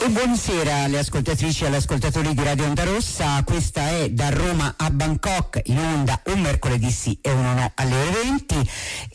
E buonasera alle ascoltatrici e agli ascoltatori di Radio Onda Rossa. Questa è Da Roma a Bangkok, in onda un mercoledì sì e uno no alle ore 20,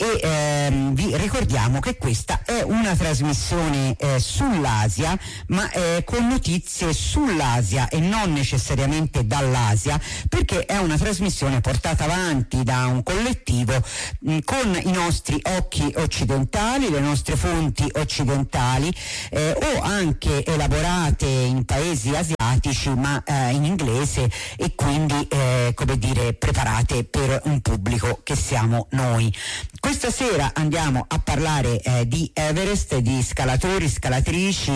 e vi ricordiamo che questa è una trasmissione sull'Asia, ma con notizie sull'Asia e non necessariamente dall'Asia, perché è una trasmissione portata avanti da un collettivo con i nostri occhi occidentali, le nostre fonti occidentali, o anche elaborate in paesi asiatici ma in inglese, e quindi come dire, preparate per un pubblico che siamo noi. Questa sera andiamo a parlare di Everest, di scalatori, scalatrici,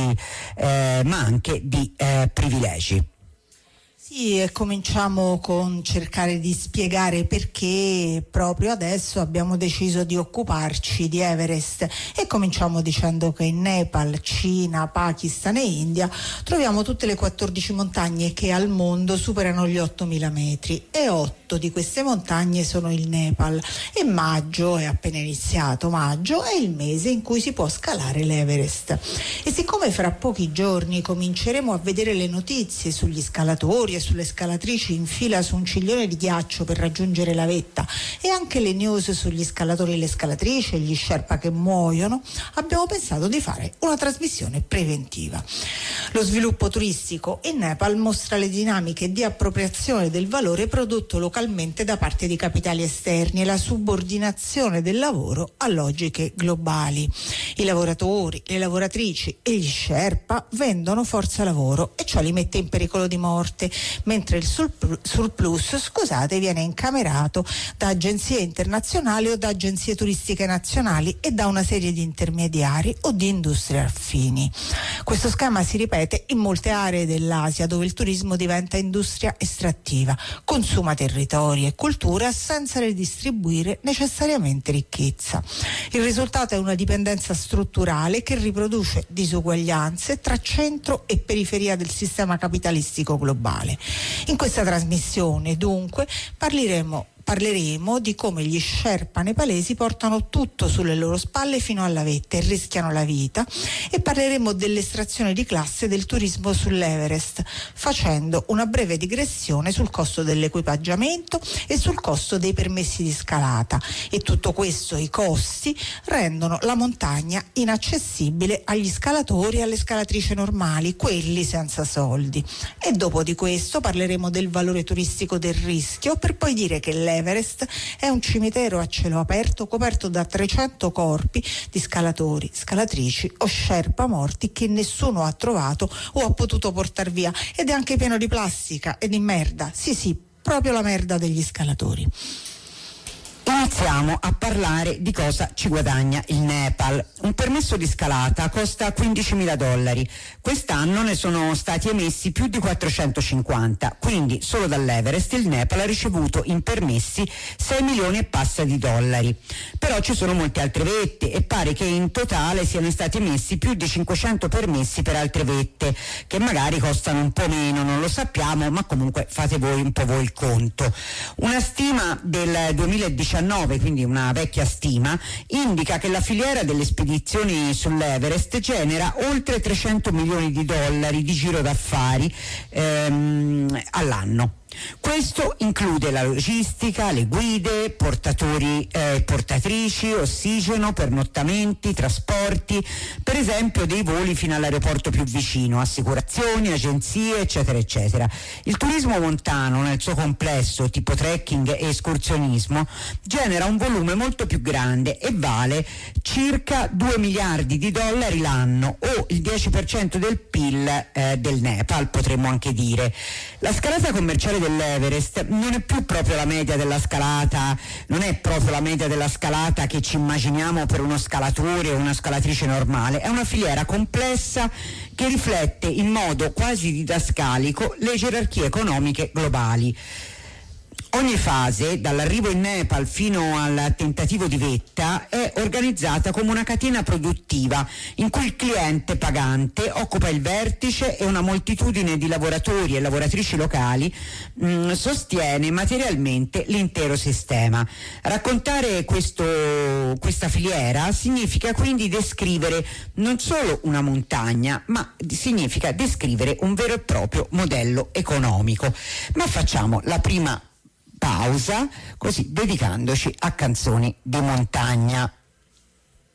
ma anche di privilegi. Sì, e cominciamo con cercare di spiegare perché proprio adesso abbiamo deciso di occuparci di Everest, e cominciamo dicendo che in Nepal, Cina, Pakistan e India troviamo tutte le 14 montagne che al mondo superano gli 8.000 metri, e 8 di queste montagne sono il Nepal, e maggio è appena iniziato. Maggio è il mese in cui si può scalare l'Everest, e siccome fra pochi giorni cominceremo a vedere le notizie sugli scalatori e sulle scalatrici in fila su un ciglione di ghiaccio per raggiungere la vetta, e anche le news sugli scalatori e le scalatrici e gli sherpa che muoiono, abbiamo pensato di fare una trasmissione preventiva. Lo sviluppo turistico in Nepal mostra le dinamiche di appropriazione del valore prodotto localmente da parte di capitali esterni e la subordinazione del lavoro a logiche globali. I lavoratori, le lavoratrici e gli sherpa vendono forza lavoro, e ciò li mette in pericolo di morte, mentre il surplus, viene incamerato da agenzie internazionali o da agenzie turistiche nazionali e da una serie di intermediari o di industrie affini. Questo schema si ripete in molte aree dell'Asia, dove il turismo diventa industria estrattiva, consuma territori e cultura senza redistribuire necessariamente ricchezza. Il risultato è una dipendenza strutturale che riproduce disuguaglianze tra centro e periferia del sistema capitalistico globale. In questa trasmissione, dunque, parleremo di come gli sherpa nepalesi portano tutto sulle loro spalle fino alla vetta e rischiano la vita, e parleremo dell'estrazione di classe del turismo sull'Everest, facendo una breve digressione sul costo dell'equipaggiamento e sul costo dei permessi di scalata, e tutto questo, i costi, rendono la montagna inaccessibile agli scalatori e alle scalatrici normali, quelli senza soldi. E dopo di questo parleremo del valore turistico del rischio, per poi dire che l'Everest è un cimitero a cielo aperto coperto da 300 corpi di scalatori, scalatrici o sherpa morti che nessuno ha trovato o ha potuto portar via, ed è anche pieno di plastica e di merda. Sì, proprio la merda degli scalatori. Iniziamo a parlare di cosa ci guadagna il Nepal. Un permesso di scalata costa $15.000. Quest'anno ne sono stati emessi più di 450, quindi solo dall'Everest il Nepal ha ricevuto in permessi 6 milioni e passa di dollari. Però ci sono molte altre vette, e pare che in totale siano stati emessi più di 500 permessi per altre vette, che magari costano un po' meno, non lo sappiamo, ma comunque fate voi un po' voi il conto. Una stima del 2019, quindi una vecchia stima, indica che la filiera delle spedizioni sull'Everest genera oltre 300 milioni di dollari di giro d'affari all'anno. Questo include la logistica, le guide, portatori e portatrici, ossigeno, pernottamenti, trasporti, per esempio dei voli fino all'aeroporto più vicino, assicurazioni, agenzie, eccetera, eccetera. Il turismo montano nel suo complesso, tipo trekking e escursionismo, genera un volume molto più grande e vale circa 2 miliardi di dollari l'anno, o il 10% del PIL del Nepal, potremmo anche dire. La scalata commerciale dell'Everest non è più proprio la media della scalata, non è proprio la media della scalata che ci immaginiamo per uno scalatore o una scalatrice normale. È una filiera complessa che riflette in modo quasi didascalico le gerarchie economiche globali. Ogni fase, dall'arrivo in Nepal fino al tentativo di vetta, è organizzata come una catena produttiva in cui il cliente pagante occupa il vertice e una moltitudine di lavoratori e lavoratrici locali sostiene materialmente l'intero sistema. Raccontare questa filiera significa quindi descrivere non solo una montagna, ma significa descrivere un vero e proprio modello economico. Ma facciamo la prima pausa, così dedicandoci a canzoni di montagna.